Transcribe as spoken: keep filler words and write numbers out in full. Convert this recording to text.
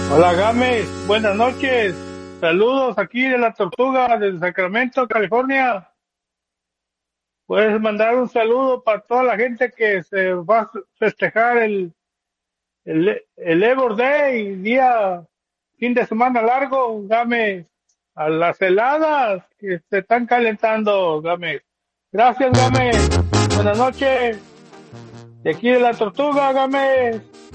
Hola Gámez, buenas noches. Saludos aquí de la Tortuga, desde Sacramento, California. Puedes mandar un saludo para toda la gente que se va a festejar el, el, el Labor Day, día, fin de semana largo, Gámez. A las heladas que se están calentando, Gámez. Gracias, Gámez. Buenas noches. De aquí de la Tortuga, Gámez.